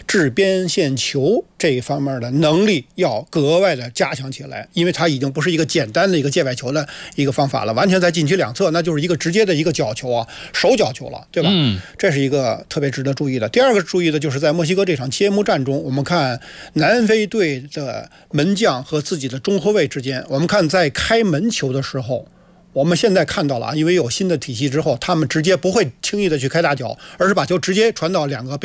制边线球这一方面的能力要格外的加强起来，因为它已经不是一个简单的一个界外球的一个方法了，完全在禁区两侧，那就是一个直接的一个角球啊，手角球了，对吧？这是一个特别值得注意的。第二个注意的就是在墨西哥这场揭幕战中，我们看南非队的门将和自己的中后卫之间，我们看在开门球的时候，我们现在看到了啊，因为有新的体系之后，他们直接不会轻易的去开大脚，而是把球直接传到两个